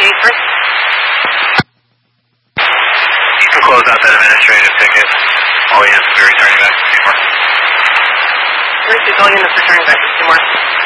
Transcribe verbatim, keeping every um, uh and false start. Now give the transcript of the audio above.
eighty-three. You can close out that administrative ticket. All units will be returning back to Seymour. All units returning back to Seymour.